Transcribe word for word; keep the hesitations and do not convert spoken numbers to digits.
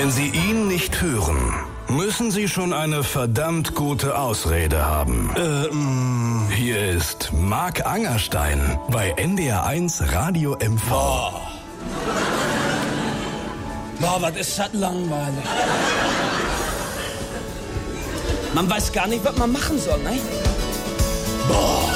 Wenn Sie ihn nicht hören, müssen Sie schon eine verdammt gute Ausrede haben. Äh, mh. Hier ist Marc Angerstein bei N D R eins Radio M V. Boah, Boah was ist das langweilig. Man weiß gar nicht, was man machen soll, ne? Boah.